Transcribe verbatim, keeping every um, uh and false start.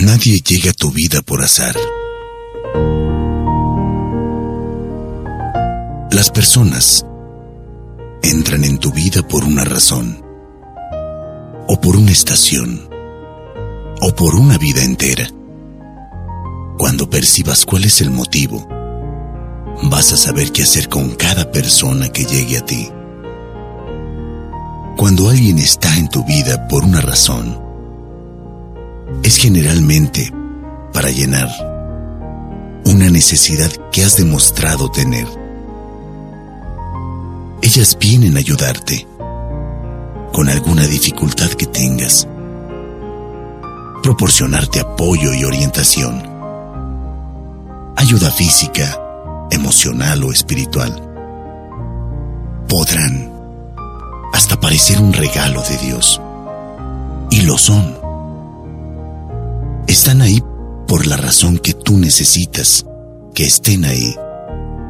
Nadie llega a tu vida por azar. Las personas entran en tu vida por una razón, o por una estación, o por una vida entera. Cuando percibas cuál es el motivo, vas a saber qué hacer con cada persona que llegue a ti. Cuando alguien está en tu vida por una razón, es generalmente para llenar una necesidad que has demostrado tener. Ellas vienen a ayudarte con alguna dificultad que tengas, proporcionarte apoyo y orientación, ayuda física, emocional o espiritual. Podrán hasta parecer un regalo de Dios, y lo son. Están ahí por la razón que tú necesitas que estén ahí.